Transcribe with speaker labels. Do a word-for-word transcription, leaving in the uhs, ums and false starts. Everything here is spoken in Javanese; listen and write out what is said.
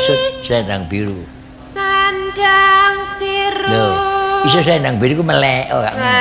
Speaker 1: maksud selendang biru?
Speaker 2: Sandang biru.
Speaker 1: Lho, iso selendang biru ku melek oh gak ngono.